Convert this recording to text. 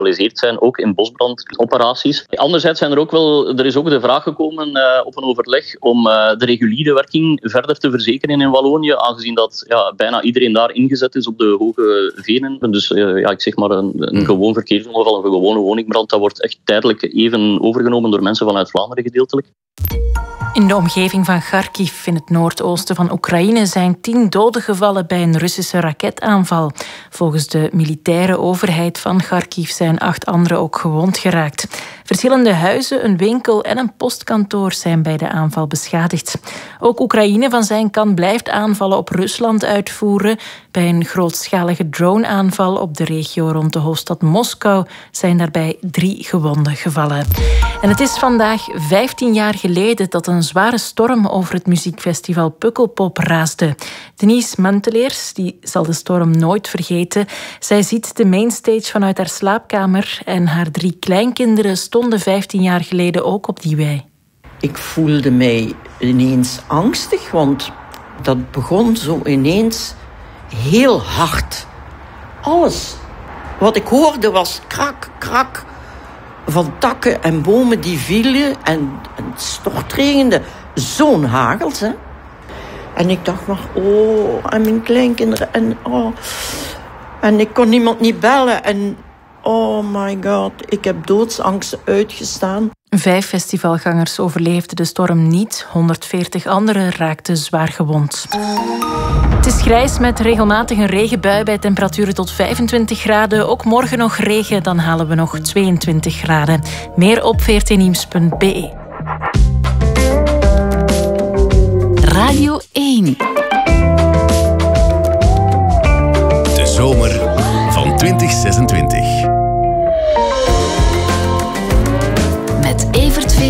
gespecialiseerd zijn, ook in bosbrandoperaties. Anderzijds er is ook de vraag gekomen op een overleg om de reguliere werking verder te verzekeren in Wallonië, aangezien dat bijna iedereen daar ingezet is op de hoge venen. Dus ik zeg maar een gewoon verkeersongeval, een gewone woningbrand, dat wordt echt tijdelijk even overgenomen door mensen vanuit Vlaanderen gedeeltelijk. In de omgeving van Kharkiv in het noordoosten van Oekraïne zijn 10 doden gevallen bij een Russische raketaanval. Volgens de militaire overheid van Kharkiv zijn 8 anderen ook gewond geraakt. Verschillende huizen, een winkel en een postkantoor zijn bij de aanval beschadigd. Ook Oekraïne van zijn kant blijft aanvallen op Rusland uitvoeren. Bij een grootschalige droneaanval op de regio rond de hoofdstad Moskou zijn daarbij 3 gewonden gevallen. En het is vandaag 15 jaar geleden dat een zware storm over het muziekfestival Pukkelpop raasde. Denise Munteleers, die zal de storm nooit vergeten. Zij ziet de mainstage vanuit haar slaapkamer en haar 3 kleinkinderen stonden 15 jaar geleden ook op die wei. Ik voelde mij ineens angstig, want dat begon zo ineens heel hard. Alles wat ik hoorde was krak, krak van takken en bomen die vielen en het stortregende. Zo'n hagels, hè. En ik dacht maar, en mijn kleinkinderen en ik kon niemand niet bellen en oh my god, ik heb doodsangst uitgestaan. 5 festivalgangers overleefden de storm niet. 140 anderen raakten zwaar gewond. Het is grijs met regelmatig een regenbui bij temperaturen tot 25 graden. Ook morgen nog regen, dan halen we nog 22 graden. Meer op vrtnieuws.be. Radio 1. De zomer van 2026.